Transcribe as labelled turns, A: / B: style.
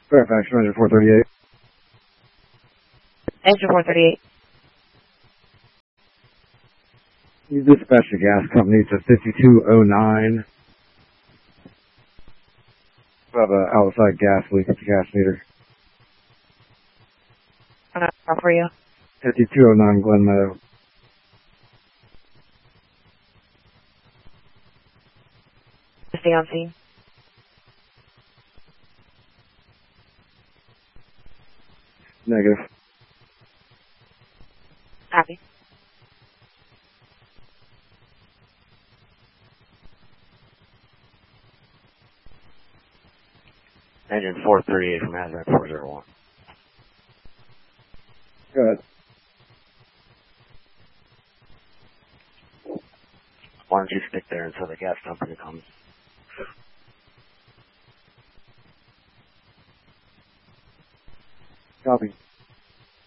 A: Fairfax, Ranger 438.
B: Engine 438.
A: You dispatch the gas company to 5209. About an outside gas leak at the gas meter.
B: How for you?
A: 5209 Glen Meadow.
B: Stay on scene.
A: Negative.
B: Copy.
C: Engine 438 from Hazard 401.
A: Go ahead.
C: Why don't you stick there until the gas company comes?
A: Copy.